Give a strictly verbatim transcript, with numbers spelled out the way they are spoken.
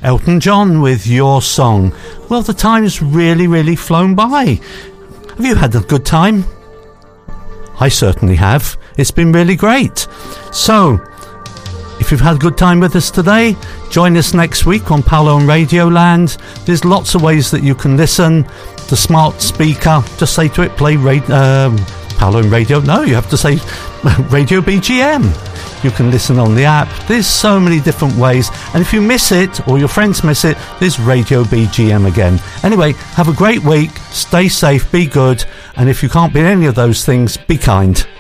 Elton John with Your Song. Well, the time's really, really flown by. Have you had a good time? I certainly have. It's been really great. So, if you've had a good time with us today, join us next week on Paolo and Radioland. There's lots of ways that you can listen. The smart speaker, just say to it, play ra- um, Paolo and Radio. No, you have to say Radio B G M. You can listen on the app. There's so many different ways. And if you miss it, or your friends miss it, there's Radio B G M again. Anyway, have a great week. Stay safe, be good. And if you can't be any of those things, be kind.